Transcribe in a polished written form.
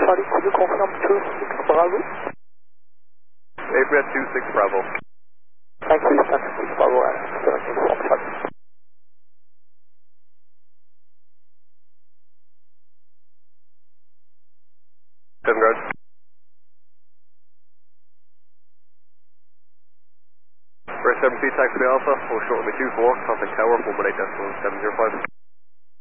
Charlie, could you confirm 26 Bravo? AFRED 26 Bravo. Thank you, 26 Bravo, connecting from Charlie. Seven guard. Right 7 feet, taxi Alpha, full short will be 24, contact tower, 118.705.